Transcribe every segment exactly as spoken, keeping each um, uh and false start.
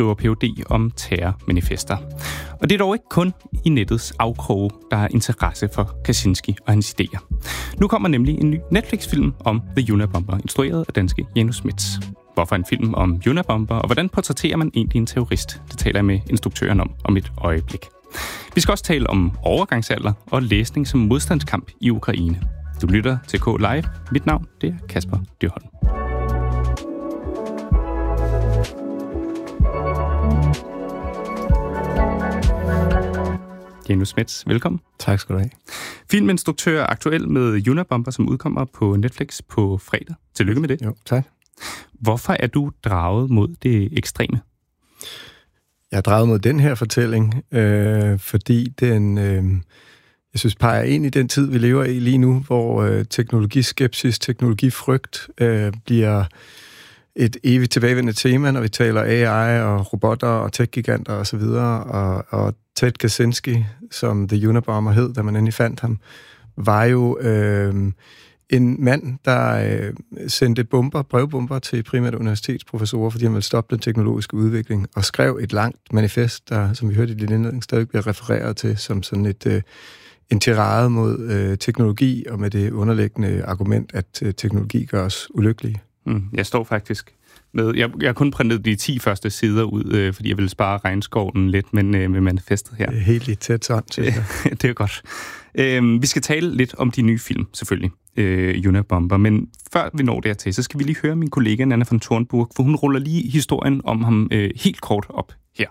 skriver P H D om terrormanifester. Og det er dog ikke kun i nettets afkroge, der har interesse for Kaczynski og hans idéer. Nu kommer nemlig en ny Netflix-film om The Unabomber, instrueret af danske Janus Schmitz. Hvorfor en film om Unabomber, og hvordan portrætterer man egentlig en terrorist? Det taler jeg med instruktøren om om et øjeblik. Vi skal også tale om overgangsalder og læsning som modstandskamp i Ukraine. Du lytter til K Live. Mit navn, det er Kasper Dyrholm. Janus Schmitz, velkommen. Tak skal du have. Filminstruktør aktuel med Unabomber, som udkommer på Netflix på fredag. Tillykke med det. Jo, tak. Hvorfor er du draget mod det ekstreme? Jeg er draget mod den her fortælling, øh, fordi den, øh, jeg synes, peger ind i den tid, vi lever i lige nu, hvor øh, teknologiskepsis, teknologifrygt øh, bliver et evigt tilbagevendende tema, når vi taler A I og robotter og tech-giganter osv., og, og, og Ted Kaczynski, som The Unabomber hed, da man endelig fandt ham, var jo øh, en mand, der øh, sendte bomber, brevbomber til primært universitetsprofessorer, fordi han ville stoppe den teknologiske udvikling, og skrev et langt manifest, der, som vi hørte i din indledning, stadig bliver refereret til som sådan et, øh, en tirade mod øh, teknologi, og med det underliggende argument, at øh, teknologi gør os ulykkelige. Mm, jeg står faktisk med, jeg, jeg har kun printet de ti første sider ud, øh, fordi jeg ville spare regnskoven lidt men, øh, med manifestet her. Det er helt i tæt sådan, synes jeg. Det er godt. Øh, vi skal tale lidt om de nye film, selvfølgelig, øh, Unabomber, men før vi når dertil, så skal vi lige høre min kollega Nanna von Thornburg, for hun ruller lige historien om ham øh, helt kort op her.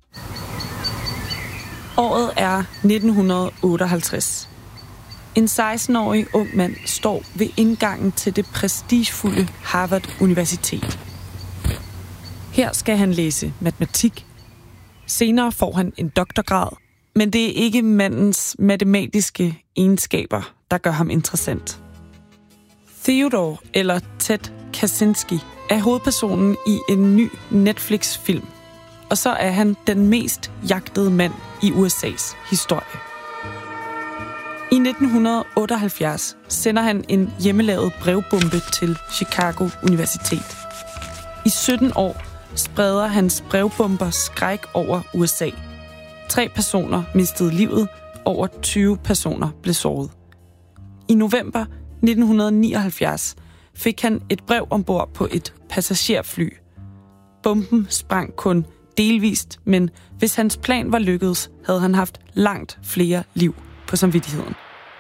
Året er nitten otteoghalvtreds. En seksten-årig ung mand står ved indgangen til det prestigefulde Harvard Universitet. Her skal han læse matematik. Senere får han en doktorgrad, men det er ikke mandens matematiske egenskaber, der gør ham interessant. Theodore, eller Ted Kaczynski, er hovedpersonen i en ny Netflix-film, og så er han den mest jagtede mand i U S A's historie. I nitten otteoghalvfjerds sender han en hjemmelavet brevbombe til Chicago Universitet. I sytten år spreder hans brevbomber skræk over U S A. Tre personer mistede livet, over tyve personer blev såret. I november nitten nioghalvfjerds fik han et brev ombord på et passagerfly. Bomben sprang kun delvist, men hvis hans plan var lykkedes, havde han haft langt flere liv på samvittigheden. et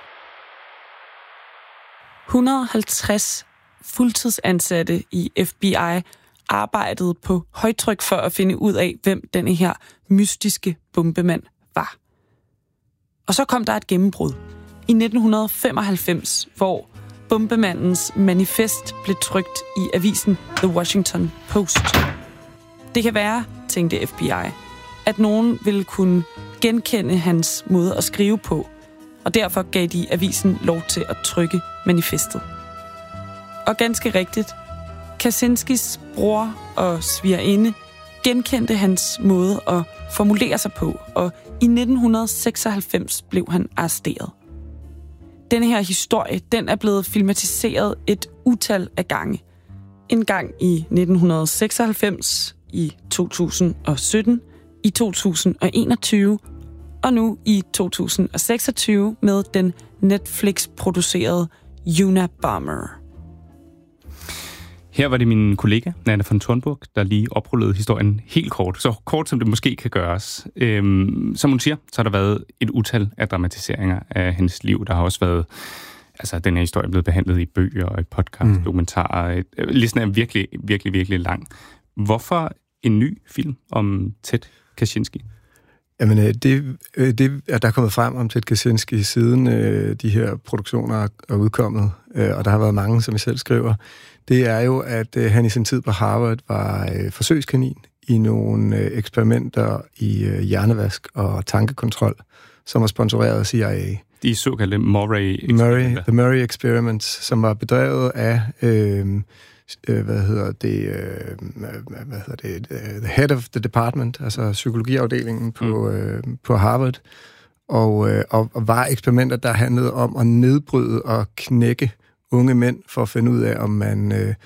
hundrede og halvtreds fuldtidsansatte i F B I arbejdede på højtryk for at finde ud af, hvem denne her mystiske bombemand var. Og så kom der et gennembrud i nitten femoghalvfems, hvor bombemandens manifest blev trykt i avisen The Washington Post. Det kan være, tænkte F B I, at nogen ville kunne genkende hans måde at skrive på, og derfor gav de avisen lov til at trykke manifestet. Og ganske rigtigt, Kaczynskis bror og svigerinde genkendte hans måde at formulere sig på, og i nitten seksoghalvfems blev han arresteret. Denne her historie, den er blevet filmatiseret et utal af gange. En gang i nitten seksoghalvfems, i to tusind og sytten, i to tusind og enogtyve og nu i to tusind og seksogtyve med den Netflix-producerede Unabomber. Her var det min kollega, Nanna von Thornburg, der lige oprullede historien helt kort. Så kort, som det måske kan gøres. Øhm, som hun siger, så har der været et utal af dramatiseringer af hendes liv. Der har også været, altså den her historie blevet behandlet i bøger og i podcast, mm. dokumentarer. Listen er virkelig, virkelig, virkelig lang. Hvorfor en ny film om Ted Kaczynski? Jamen, det, det at der er kommet frem om Ted Kaczynski siden øh, de her produktioner er udkommet, øh, og der har været mange, som jeg selv skriver, det er jo, at øh, han i sin tid på Harvard var øh, forsøgskanin i nogle øh, eksperimenter i øh, hjernevask og tankekontrol, som var sponsoreret af C I A. De såkaldte Murray Murray, The Murray Experiments, som var bedrevet af øh, øh, hvad hedder det, øh, hvad hedder det, the head of the department, altså psykologiafdelingen på, mm. øh, på Harvard, og, øh, og, og var eksperimenter, der handlede om at nedbryde og knække unge mænd for at finde ud af, om man øh,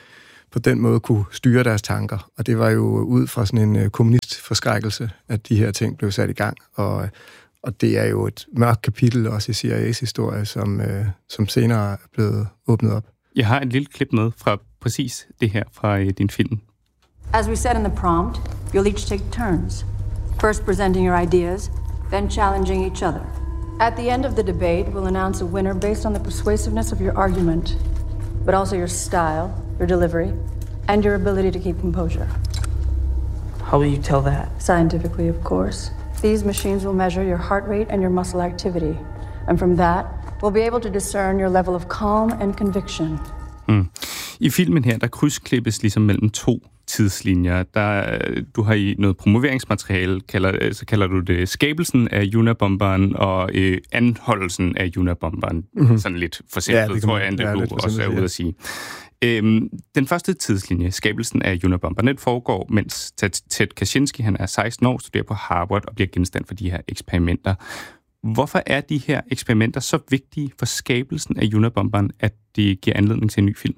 på den måde kunne styre deres tanker. Og det var jo ud fra sådan en kommunistforskrækkelse, at de her ting blev sat i gang. Og, og det er jo et mørkt kapitel også i C I A's historie, som, øh, som senere er blevet åbnet op. Jeg har et lille klip med fra præcis det her fra øh, din film. As we said in the prompt, you'll each take turns. First presenting your ideas, then challenging each other. At the end of the debate, we'll announce a winner based on the persuasiveness of your argument, but also your style, your delivery, and your ability to keep composure. How will you tell that? Scientifically, of course. These machines will measure your heart rate and your muscle activity, and from that, we'll be able to discern your level of calm and conviction. Mm. I filmen her, der krydsklippes ligesom mellem to tidslinjer. Der, du har i noget promoveringsmateriale, kalder, så kalder du det skabelsen af Unabomberen og øh, anholdelsen af Unabomberen. Mm-hmm. Sådan lidt forsimplet, ja, tror jeg, endda ja, du også er ude at sige. Øhm, den første tidslinje, skabelsen af Unabomberen, den foregår, mens Ted Kaczynski, han er seksten år, studerer på Harvard og bliver genstand for de her eksperimenter. Hvorfor er de her eksperimenter så vigtige for skabelsen af Unabomberen, at de giver anledning til en ny film?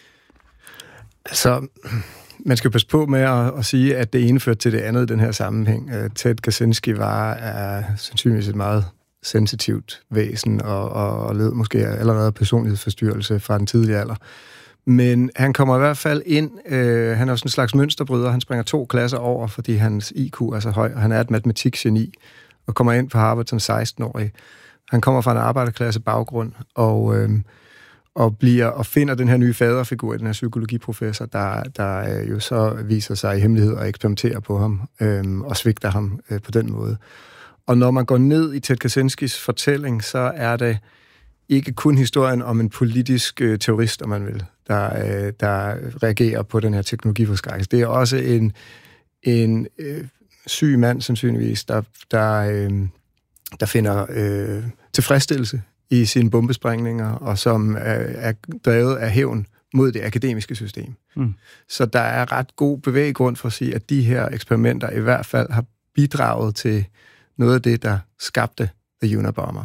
Altså, man skal passe på med at, at sige, at det ene førte til det andet i den her sammenhæng. Ted Kaczynski var er, sandsynligvis et meget sensitivt væsen, og, og, og led måske allerede personlighedsforstyrrelse fra den tidlige alder. Men han kommer i hvert fald ind, øh, han er jo sådan en slags mønsterbryder, han springer to klasser over, fordi hans I Q er så høj, og han er et matematikgeni, og kommer ind på Harvard som seksten-årig. Han kommer fra en arbejderklasse baggrund, og, øh, og, bliver, og finder den her nye faderfigur, den her psykologiprofessor, der, der øh, jo så viser sig i hemmelighed og eksperimenterer på ham, øh, og svigter ham øh, på den måde. Og når man går ned i Ted Kaczynskis fortælling, så er det ikke kun historien om en politisk øh, terrorist, om man vil, der, øh, der reagerer på den her teknologiforskrækkelse. Det er også en, en øh, syg mand, sandsynligvis, der, der, øh, der finder øh, tilfredsstillelse i sine bombesprængninger, og som er, er drevet af hævn mod det akademiske system. Mm. Så der er ret god bevæggrund for at sige, at de her eksperimenter i hvert fald har bidraget til noget af det, der skabte The Unabomber.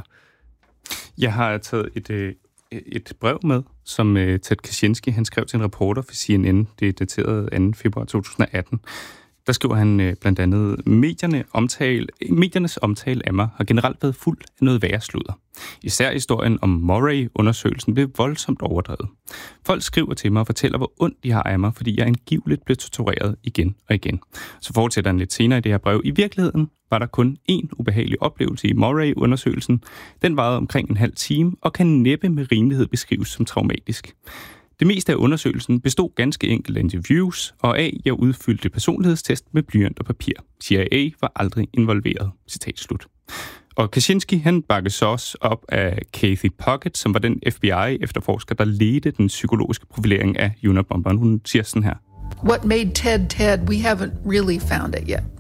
Jeg har taget et, et brev med, som Ted Kaczynski han skrev til en reporter for C N N. Det er dateret anden februar to tusind atten. Der skriver han blandt andet, medierne omtale, mediernes omtale af mig har generelt været fuld af noget værre sludder. Især historien om Murray-undersøgelsen blev voldsomt overdrevet. Folk skriver til mig og fortæller, hvor ondt de har af mig, fordi jeg angiveligt blev tortureret igen og igen. Så fortsætter han lidt senere i det her brev. I virkeligheden var der kun én ubehagelig oplevelse i Murray-undersøgelsen. Den varede omkring en halv time og kan næppe med rimelighed beskrives som traumatisk. Det meste af undersøgelsen bestod ganske enkelt af interviews, og af jeg udfyldte personlighedstest med blyant og papir. C I A var aldrig involveret. Citat slut. Og Kaczynski, han bakkes så også op af Kathy Puckett, som var den F B I-efterforsker, der ledte den psykologiske profilering af Unabomberen. Hun siger sådan her. What made Ted Ted, we haven't really found it yet.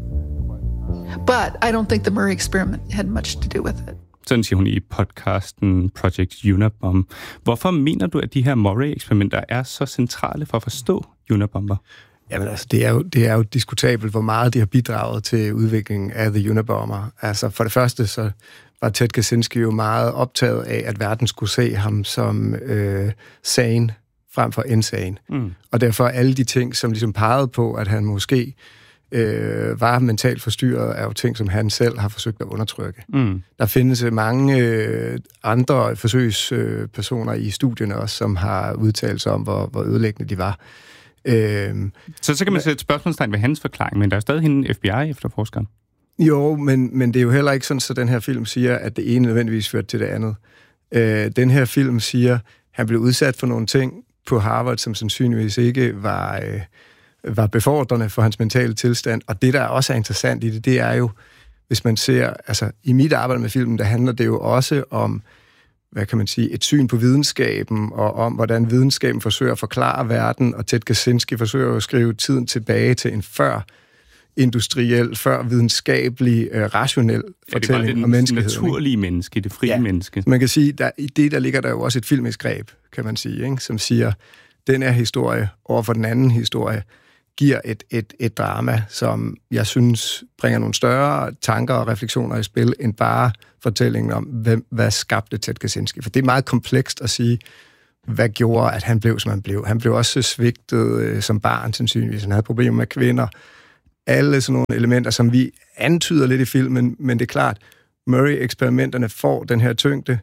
But I don't think the Murray experiment had much to do with it. Sådan siger hun i podcasten Project Unabomber. Hvorfor mener du, at de her Murray-eksperimenter er så centrale for at forstå Unabomber? Jamen altså, det er, jo, det er jo diskutabelt, hvor meget de har bidraget til udviklingen af The Unabomber. Altså, for det første, så var Ted Kaczynski jo meget optaget af, at verden skulle se ham som øh, sane frem for insane. Mm. Og derfor alle de ting, som ligesom pegede på, at han måske øh, var mentalt forstyrret, er jo ting, som han selv har forsøgt at undertrykke. Mm. Der findes mange øh, andre forsøgspersoner øh, i studierne også, som har udtalt sig om, hvor, hvor ødelæggende de var. Øhm, så, så kan man sætte et spørgsmålstegn ved hans forklaring, men der er stadig en F B I-efterforskeren. Jo, men, men det er jo heller ikke sådan, så den her film siger, at det ene nødvendigvis førte til det andet. Øh, den her film siger, at han blev udsat for nogle ting på Harvard, som sandsynligvis ikke var, øh, var befordrende for hans mentale tilstand. Og det, der også er interessant i det, det er jo, hvis man ser, altså i mit arbejde med filmen, der handler det jo også om, hvad kan man sige, et syn på videnskaben, og om, hvordan videnskaben forsøger at forklare verden, og Ted Kaczynski forsøger at skrive tiden tilbage til en før industriel, før videnskabelig, øh, rationel fortælling om menneskeheden. Det naturlige menneske, det frie ja. menneske. Man kan sige, der, i det der ligger der jo også et filmisk greb, kan man sige, ikke? Som siger, den her historie over for den anden historie, giver et, et, et drama, som jeg synes bringer nogle større tanker og refleksioner i spil, end bare fortællingen om, hvem, hvad skabte Ted Kaczynski. For det er meget komplekst at sige, hvad gjorde, at han blev, som han blev. Han blev også svigtet øh, som barn, sandsynligvis. Han havde problemer med kvinder. Alle sådan nogle elementer, som vi antyder lidt i filmen, men det er klart, Murray-eksperimenterne får den her tyngde,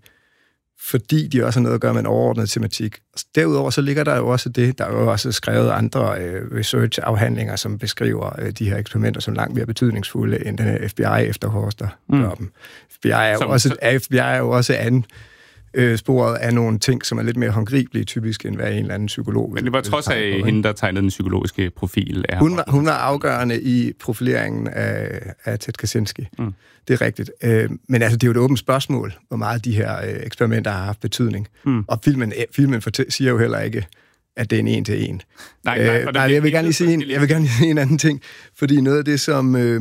fordi de også har noget at gøre med en overordnet tematik. Derudover så ligger der jo også det, der er jo også skrevet andre øh, research-afhandlinger, som beskriver øh, de her eksperimenter som langt mere betydningsfulde, end den her F B I-efterforsker gør mm. dem. F B I er jo som, også, F B I er jo også an, øh, sporet af nogle ting, som er lidt mere håndgribelige typisk, end hvad en eller anden psykolog. Men det var trods af på, hende, der tegnede den psykologiske profil. Af hun, var, hun var afgørende i profileringen af, af Ted Kaczynski. Mm. Det er rigtigt. Øh, men altså, det er jo et åbent spørgsmål, hvor meget de her øh, eksperimenter har haft betydning. Mm. Og filmen, filmen fortæ- siger jo heller ikke, at det er en en til en. Nej, nej, øh, nej jeg vil gerne lige sige en, jeg vil gerne lige sige en anden ting, fordi noget af det, som, øh,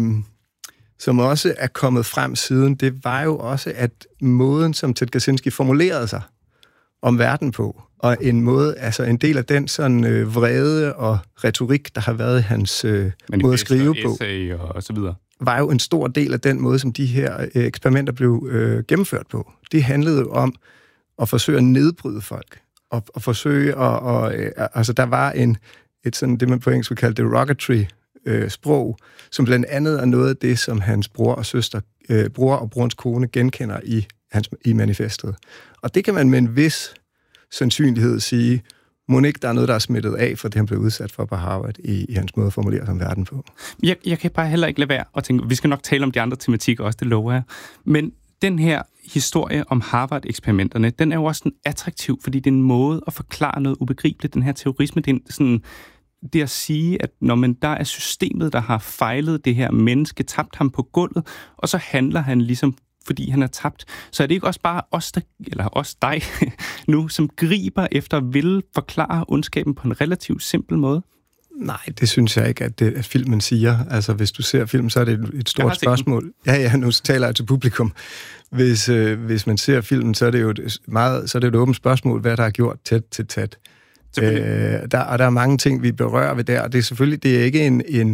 som også er kommet frem siden, det var jo også, at måden, som Ted Kaczynski formulerede sig om verden på, og en måde, altså en del af den sådan øh, vrede og retorik, der har været i hans øh, måde at skrive på, og, og så videre, var jo en stor del af den måde, som de her øh, eksperimenter blev øh, gennemført på. Det handlede jo om at forsøge at nedbryde folk, og, og forsøge at... Og, øh, altså, der var en, et sådan, det man på engelsk vil kalde derogatory øh, sprog, som blandt andet er noget af det, som hans bror og søster, øh, bror og brorens kone genkender i, hans, i manifestet. Og det kan man med en vis sandsynlighed sige, må ikke der er noget, der er smittet af, for det han blev udsat for på Harvard i, i hans måde at formulere som verden på. Jeg, jeg kan bare heller ikke lade være at tænke, vi skal nok tale om de andre tematikker også, det lover jeg. Men den her historie om Harvard-eksperimenterne, den er jo også sådan attraktiv, fordi det er en måde at forklare noget ubegribeligt. Den her terrorisme, det er sådan, det at sige, at når man der er systemet, der har fejlet det her menneske, tabt ham på gulvet, og så handler han ligesom fordi han er tabt, så er det ikke også bare os, der, eller os dig nu, som griber efter at ville forklare ondskaben på en relativt simpel måde? Nej, det synes jeg ikke, at, det, at filmen siger. Altså, hvis du ser film, så er det et, et stort spørgsmål. Ja, ja, nu taler jeg til publikum. Hvis, øh, hvis man ser filmen, så er det jo et, meget, så er det et åbent spørgsmål, hvad der er gjort tæt til tæt. Øh, der, og der er mange ting, vi berører ved der, og det er selvfølgelig, det er ikke en... en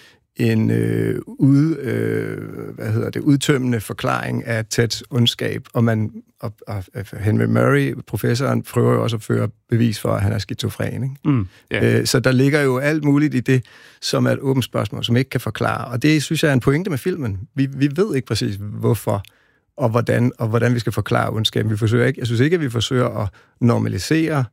en øh, ud, øh, hvad hedder det, udtømmende forklaring af Teds ondskab, og man og, og Henry Murray, professoren, prøver jo også at føre bevis for, at han er skizofren. Ikke? Mm, yeah. øh, så der ligger jo alt muligt i det, som er et åbent spørgsmål, som ikke kan forklare. Og det synes jeg er en pointe med filmen. Vi, vi ved ikke præcis, hvorfor og hvordan, og hvordan vi skal forklare ondskaben. Vi forsøger ikke, jeg synes ikke, at vi forsøger at normalisere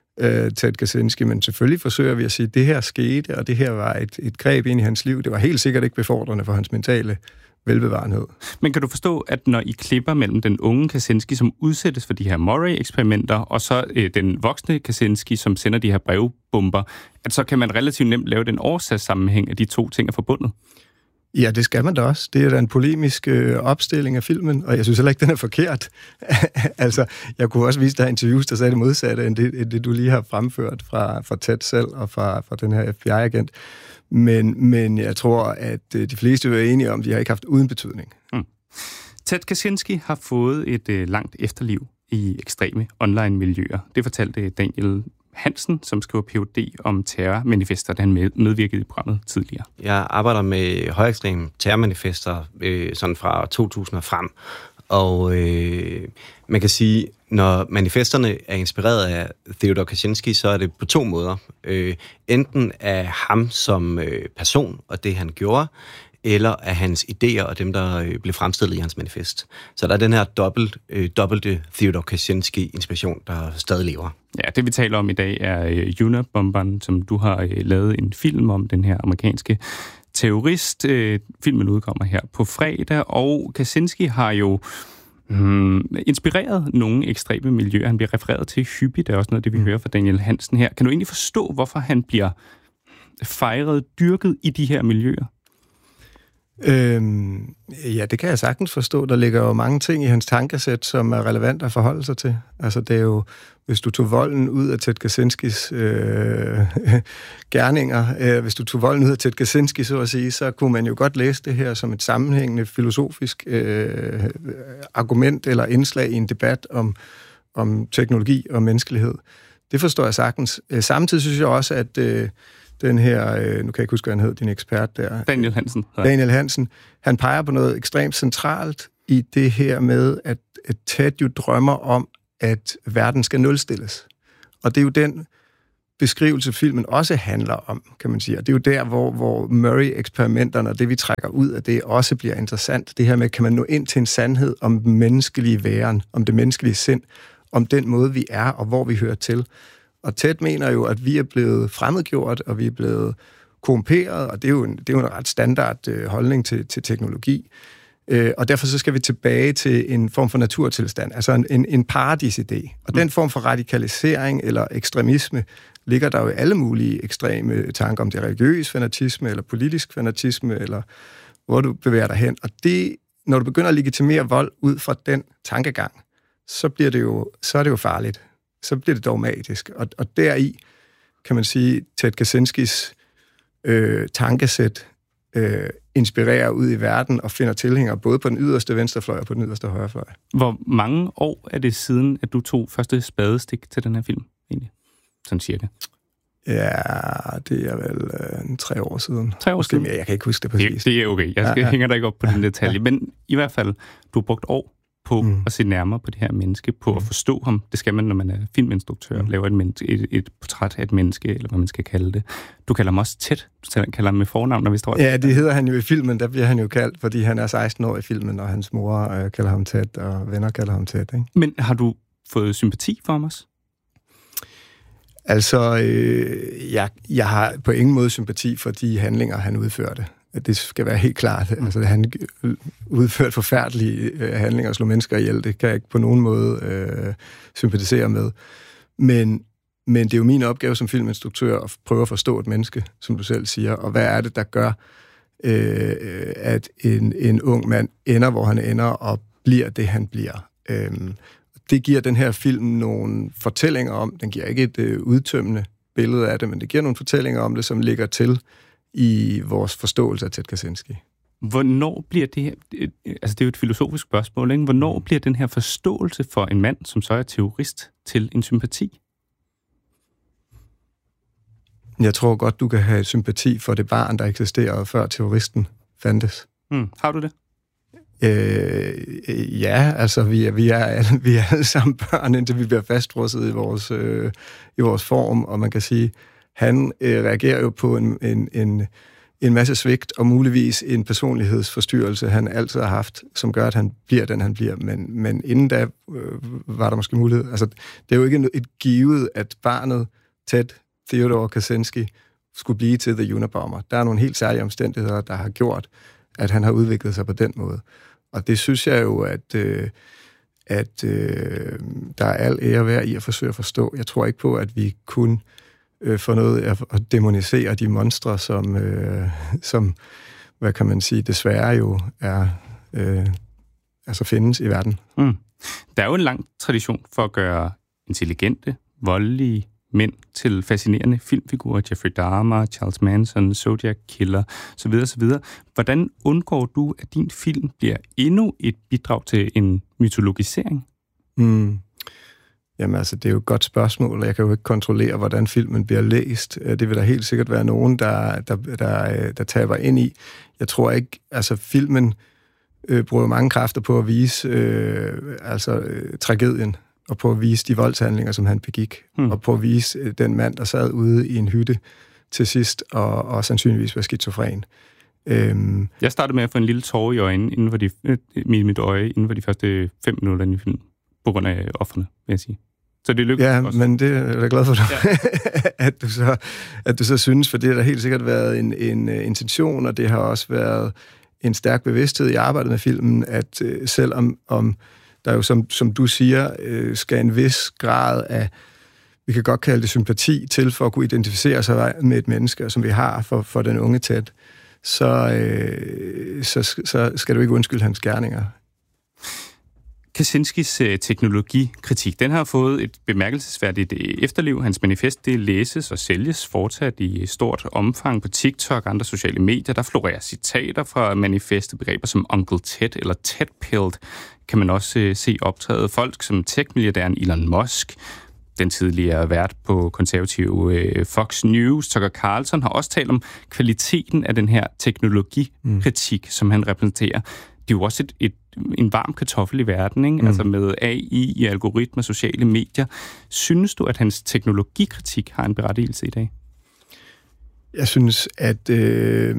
Ted Kaczynski, men selvfølgelig forsøger vi at sige, at det her skete, og det her var et, et greb ind i hans liv. Det var helt sikkert ikke befordrende for hans mentale velbevarenhed. Men kan du forstå, at når I klipper mellem den unge Kaczynski, som udsættes for de her Murray-eksperimenter, og så øh, den voksne Kaczynski, som sender de her brevbomber, at så kan man relativt nemt lave den årsagssammenhæng, at de to ting er forbundet? Ja, det skal man da også. Det er da en polemisk øh, opstilling af filmen, og jeg synes heller ikke, den er forkert. Altså, jeg kunne også vise dig interviews, der sagde det modsatte, end det, end det du lige har fremført fra, fra Ted selv og fra, fra den her F B I-agent. Men, men jeg tror, at øh, de fleste er enige om, at de har ikke haft uden betydning. Mm. Ted Kaczynski har fået et øh, langt efterliv i ekstreme online-miljøer. Det fortalte Daniel Hansen, som skriver P H D om terrormanifester, da han med, medvirkede i programmet tidligere. Jeg arbejder med højekstreme terrormanifester øh, sådan fra to tusind og frem, og øh, man kan sige, når manifesterne er inspireret af Theodor Kaczynski, så er det på to måder. Øh, enten af ham som øh, person og det, han gjorde, eller af hans idéer og dem, der øh, blev fremstillet i hans manifest. Så der er den her dobbelt, øh, dobbelte Theodor Kaczynski-inspiration, der stadig lever. Ja, det vi taler om i dag er øh, Unabomber, som du har øh, lavet en film om, den her amerikanske terrorist. Øh, filmen udkommer her på fredag, og Kaczynski har jo hmm, inspireret nogle ekstreme miljøer. Han bliver refereret til hyppigt, det er også noget, det vi mm. hører fra Daniel Hansen her. Kan du egentlig forstå, hvorfor han bliver fejret, dyrket i de her miljøer? Øhm, ja, det kan jeg sagtens forstå. Der ligger jo mange ting i hans tankesæt, som er relevant at forholde sig til. Altså, det er jo, hvis du tog volden ud af Ted Kaczynskis øh, gerninger, øh, hvis du tog volden ud af Ted Kaczynski, så at sige, så kunne man jo godt læse det her som et sammenhængende filosofisk øh, argument eller indslag i en debat om, om teknologi og menneskelighed. Det forstår jeg sagtens. Samtidig synes jeg også, at øh, den her, øh, nu kan jeg ikke huske, hvad han hed, din ekspert der. Daniel Hansen. Ja. Daniel Hansen. Han peger på noget ekstremt centralt i det her med, at, at Ted jo drømmer om, at verden skal nulstilles. Og det er jo den beskrivelse, filmen også handler om, kan man sige. Og det er jo der, hvor, hvor Murray-eksperimenterne og det, vi trækker ud af det, også bliver interessant. Det her med, kan man nå ind til en sandhed om den menneskelige væren, om det menneskelige sind, om den måde, vi er, og hvor vi hører til. Og Ted mener jo, at vi er blevet fremmedgjort, og vi er blevet korrumperet, og det er jo en, det er jo en ret standard øh, holdning til, til teknologi. Øh, og derfor så skal vi tilbage til en form for naturtilstand, altså en, en, en paradisidé. Og den form for radikalisering eller ekstremisme ligger der jo alle mulige ekstreme tanker om det religiøs fanatisme, eller politisk fanatisme, eller hvor du bevæger dig hen. Og det, når du begynder at legitimere vold ud fra den tankegang, så bliver det jo, så er det jo farligt. Så bliver det dogmatisk. Og, og deri, kan man sige, Ted Kaczynskis øh, tankesæt øh, inspirerer ud i verden og finder tilhængere både på den yderste venstrefløj og på den yderste højrefløj. Hvor mange år er det siden, at du tog første spadestik til den her film, egentlig? Sådan cirka. Ja, det er vel øh, tre år siden. Tre år siden? Jeg kan ikke huske det præcis. Det, det er okay. Jeg skal, ja, ja. hænger dig ikke op på den detalje. Men i hvert fald, du har brugt år på mm. at se nærmere på det her menneske, på mm. at forstå ham. Det skal man, når man er filminstruktør, mm. laver et, menneske, et, et portræt af et menneske, eller hvad man skal kalde det. Du kalder ham også Ted. Du kalder ham med fornavn, når vi står. Ja, det hedder han jo i filmen. Der bliver han jo kaldt, fordi han er seksten år i filmen, og hans mor øh, kalder ham Ted, og venner kalder ham Ted. Ikke? Men har du fået sympati for ham også? Altså, øh, jeg, jeg har på ingen måde sympati for de handlinger, han udførte. Det skal være helt klart. Altså, han udførte forfærdelige øh, handlinger og slog mennesker ihjel. Det kan jeg ikke på nogen måde øh, sympatisere med. Men, men det er jo min opgave som filminstruktør at prøve at forstå et menneske, som du selv siger. Og hvad er det, der gør, øh, at en, en ung mand ender, hvor han ender, og bliver det, han bliver. Øh, det giver den her film nogle fortællinger om. Den giver ikke et øh, udtømmende billede af det, men det giver nogle fortællinger om det, som ligger til i vores forståelse af Ted Kaczynski. Hvornår bliver det her, altså det er jo et filosofisk spørgsmål, ikke? Hvornår bliver den her forståelse for en mand, som så er terrorist, til en sympati? Jeg tror godt, du kan have sympati for det barn, der eksisterede før terroristen fandtes. Mm, har du det? Øh, ja, altså vi er, vi, er alle, vi er alle sammen børn, indtil vi bliver fastfrosset i vores, øh, i vores form, og man kan sige, han øh, reagerer jo på en, en, en, en masse svigt, og muligvis en personlighedsforstyrrelse, han altid har haft, som gør, at han bliver den, han bliver. Men, men inden da øh, var der måske mulighed. Altså, det er jo ikke et givet, at barnet, Ted Theodore Kaczynski, skulle blive til The Unabomber. Der er nogle helt særlige omstændigheder, der har gjort, at han har udviklet sig på den måde. Og det synes jeg jo, at, øh, at øh, der er al ære værd i at forsøge at forstå. Jeg tror ikke på, at vi kun øh, får noget at, at dæmonisere de monstre, som, øh, som, hvad kan man sige, desværre jo er, øh, altså findes i verden. Mm. Der er jo en lang tradition for at gøre intelligente, voldelige mænd til fascinerende filmfigurer, Jeffrey Dahmer, Charles Manson, Zodiac Killer, så videre, så videre. Hvordan undgår du, at din film bliver endnu et bidrag til en mytologisering? Mm. Jamen altså, det er jo et godt spørgsmål, og jeg kan jo ikke kontrollere, hvordan filmen bliver læst. Det vil der helt sikkert være nogen, der, der, der, der taber ind i. Jeg tror ikke, altså filmen øh, bruger mange kræfter på at vise øh, altså øh, tragedien, og på at vise de voldshandlinger, som han begik, hmm. og på at vise den mand, der sad ude i en hytte til sidst, og, og sandsynligvis var skizofren. Øhm. Jeg startede med at få en lille tårer i øjnene, inden for de, mit, mit øje, inden for de første fem minutter i filmen, på grund af offerne, vil jeg sige. Så det lykkedes ja, også. Men det er jeg da glad for, ja. at, du så, at du så synes, for det har da helt sikkert været en, en intention, og det har også været en stærk bevidsthed i arbejdet med filmen, at øh, selvom om der jo, som, som du siger, øh, skal en vis grad af, vi kan godt kalde det sympati til, for at kunne identificere sig med et menneske, som vi har for, for den unge Ted, så, øh, så, så skal du ikke undskylde hans gerninger. Kaczynskis øh, teknologikritik, den har fået et bemærkelsesværdigt efterliv. Hans manifest, det læses og sælges fortsat i stort omfang på TikTok og andre sociale medier. Der florerer citater fra manifestet, begreber som Uncle Ted eller Ted-pilled, kan man også øh, se optræde. Folk som tech-milliardæren Elon Musk, den tidligere vært på konservative øh, Fox News, Tucker Carlson, har også talt om kvaliteten af den her teknologikritik, mm. som han repræsenterer. det er jo også et, et, en varm kartoffel i verden, ikke? Mm. Altså med A I, i algoritmer, sociale medier. Synes du, at hans teknologikritik har en berettigelse i dag? Jeg synes, at øh,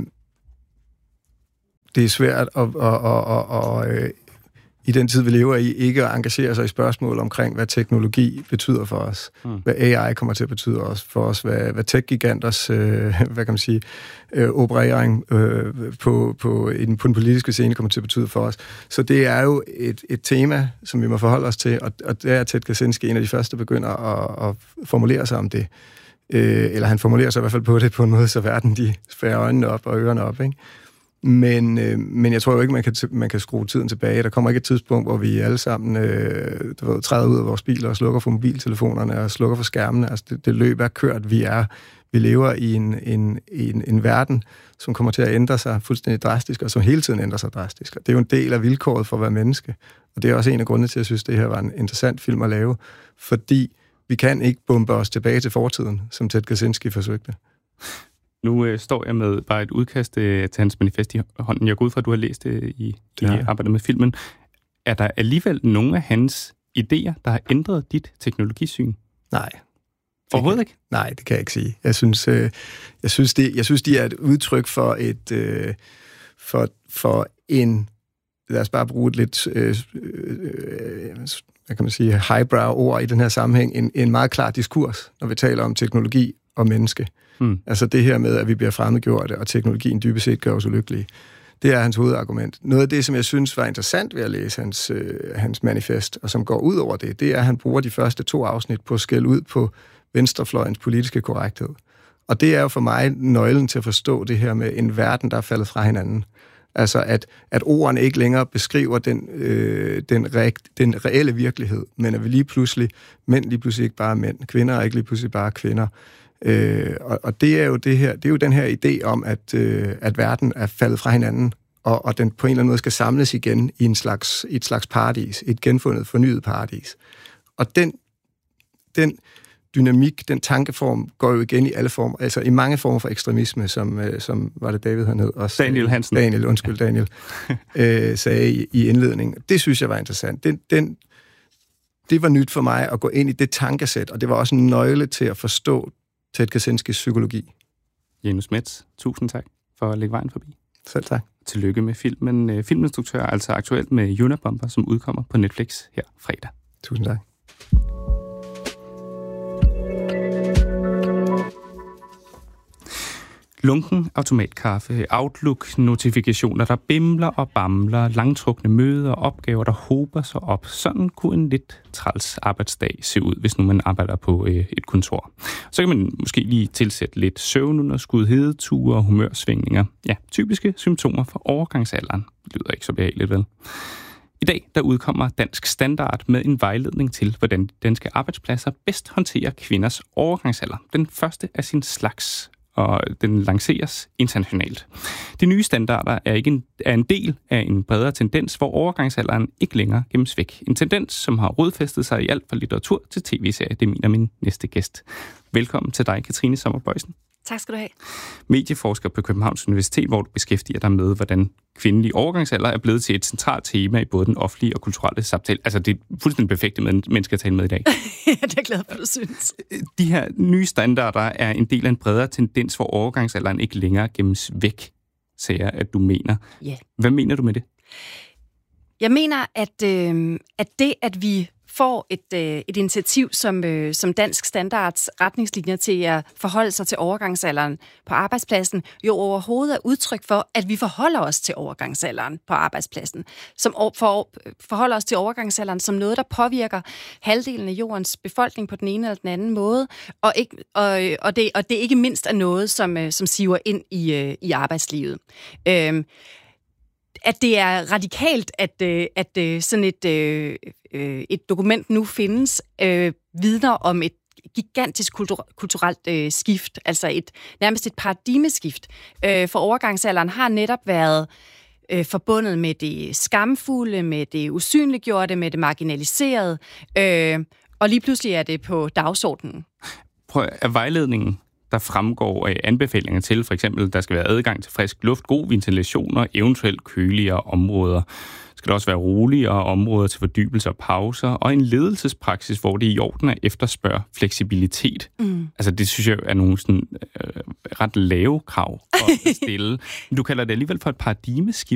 det er svært at, at, at, at, at, i den tid, vi lever i, ikke at engagere sig i spørgsmål omkring, hvad teknologi betyder for os. Mm. Hvad A I kommer til at betyde os, for os. Hvad, hvad tech-giganters øh, hvad kan man sige, øh, operering øh, på, på, i den, på den politiske scene kommer til at betyde for os. Så det er jo et, et tema, som vi må forholde os til, og, og der er Ted Kaczynski en af de første, der begynder at, at formulere sig om det. Øh, eller han formulerer sig i hvert fald på det på en måde, så verden de spærrer øjnene op og ørerne op, ikke? Men, øh, men jeg tror jo ikke, man kan, man kan skrue tiden tilbage. Der kommer ikke et tidspunkt, hvor vi alle sammen øh, du ved, træder ud af vores biler og slukker for mobiltelefonerne og slukker for skærmene. Altså det, det løb er kørt. Vi er vi lever i en, en, en, en verden, som kommer til at ændre sig fuldstændig drastisk, og som hele tiden ændrer sig drastisk. Og det er jo en del af vilkåret for at være menneske. Og det er også en af grundene til, at jeg synes, at det her var en interessant film at lave. Fordi vi kan ikke bombe os tilbage til fortiden, som Ted Kaczynski forsøgte. Nu øh, står jeg med bare et udkast øh, til hans manifest i hånden. Jeg går ud fra, at du har læst det i, i arbejdet med filmen. Er der alligevel nogle af hans idéer, der har ændret dit teknologisyn? Nej. Overhovedet ikke? Nej, det kan jeg ikke sige. Jeg synes, øh, jeg synes, det, jeg synes de er et udtryk for et øh, for, for en, lad os bare bruge et lidt øh, øh, hvad kan man sige, highbrow ord i den her sammenhæng, en, en meget klar diskurs, når vi taler om teknologi og menneske. Hmm. Altså det her med, at vi bliver fremmedgjorte, og teknologien dybest set gør os ulykkelige. Det er hans hovedargument. Noget af det, som jeg synes var interessant ved at læse hans, øh, hans manifest, og som går ud over det, det er, at han bruger de første to afsnit på at skælde ud på venstrefløjens politiske korrekthed. Og det er jo for mig nøglen til at forstå det her med en verden, der er faldet fra hinanden. Altså at, at ordene ikke længere beskriver den, øh, den, re, den reelle virkelighed, men at vi lige pludselig, mænd lige pludselig ikke bare mænd, kvinder er ikke lige pludselig bare kvinder. Øh, og, og det er jo det her, det er jo den her idé om, at, øh, at verden er faldet fra hinanden, og, og den på en eller anden måde skal samles igen i en slags, i et slags paradis, et genfundet, fornyet paradis. Og den, den dynamik, den tankeform, går jo igen i alle former, altså i mange former for ekstremisme, som, øh, som var det David hernede også. Daniel Hansen. Daniel, undskyld, Daniel, øh, sagde i, i indledningen. Det synes jeg var interessant. Den, den, det var nyt for mig at gå ind i det tankesæt, og det var også en nøgle til at forstå Ted Kaczynskis psykologi. Janus Schmetz, tusind tak for at lægge vejen forbi. Selv tak. Tillykke med filmen. Filminstruktør, altså aktuelt med Unabomber, som udkommer på Netflix her fredag. Tusind tak. Lunken automatkaffe, Outlook-notifikationer, der bimler og bamler, langtrukne møder og opgaver, der hober sig op. Sådan kunne en lidt træls arbejdsdag se ud, hvis nu man arbejder på øh, et kontor. Så kan man måske lige tilsætte lidt søvnunderskud, hedeture og humørsvingninger. Ja, typiske symptomer for overgangsalderen. Det lyder ikke så behageligt, vel? I dag der udkommer Dansk Standard med en vejledning til, hvordan danske arbejdspladser bedst håndterer kvinders overgangsalder. Den første af sin slags, og den lanceres internationalt. De nye standarder er, ikke en, er en del af en bredere tendens, hvor overgangsalderen ikke længere gemmes væk. En tendens, som har rodfæstet sig i alt fra litteratur til tv-serier. Det mener min næste gæst. Velkommen til dig, Katrine Sommer Boysen. Tak skal du have. Medieforsker på Københavns Universitet, hvor du beskæftiger dig med, hvordan kvindelig overgangsalder er blevet til et centralt tema i både den offentlige og kulturelle samtale. Altså, det er fuldstændig perfekte mennesker at tale med i dag. Ja, det er jeg glad for, du synes. De her nye standarder er en del af en bredere tendens, hvor overgangsalderen ikke længere gemmes væk, sagde jeg, at du mener. Ja. Hvad mener du med det? Jeg mener, at, øh, at det, at vi får et, øh, et initiativ som, øh, som Dansk Standards retningslinjer til at forholde sig til overgangsalderen på arbejdspladsen, jo overhovedet er udtryk for, at vi forholder os til overgangsalderen på arbejdspladsen. Som for, forholder os til overgangsalderen som noget, der påvirker halvdelen af jordens befolkning på den ene eller den anden måde, og, ikke, og, og, det, og det ikke mindst er noget, som, som siver ind i, i arbejdslivet. Øh, At det er radikalt, at, at sådan et, et dokument nu findes, øh, vidner om et gigantisk kultur, kulturelt øh, skift, altså et nærmest et paradigmeskift. Øh, for overgangsalderen har netop været øh, forbundet med det skamfulde, med det usynliggjorte, med det marginaliserede, øh, og lige pludselig er det på dagsordenen. Prøv, er vejledningen der fremgår af anbefalinger til, for eksempel, at der skal være adgang til frisk luft, god ventilation og eventuelt køligere områder. Skal der også være roligere områder til fordybelse og pauser, og en ledelsespraksis, hvor det er i orden at efterspørge fleksibilitet. Mm. Altså det synes jeg er nogle sådan, øh, ret lave krav at stille. Du kalder det alligevel for et paradigmeskift.